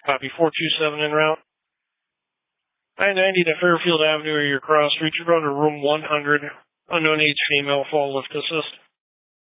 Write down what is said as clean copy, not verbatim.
Copy 427 en route. 990 to Fairfield Avenue or your cross. Reach around to room 100. Unknown age female, fall lift assist.